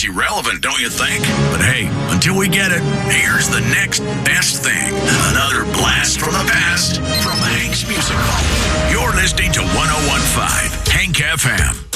Pretty relevant, don't you think? But hey, until we get it, here's the next best thing. Another blast from the past from Hank's Music Hall. You're listening to 101.5 Hank FM.